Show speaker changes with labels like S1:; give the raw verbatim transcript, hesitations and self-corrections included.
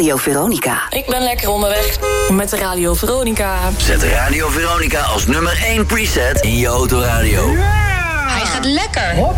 S1: Radio Veronica.
S2: Ik ben lekker onderweg met de Radio Veronica.
S3: Zet Radio Veronica als nummer één preset in je autoradio.
S2: Hij gaat lekker.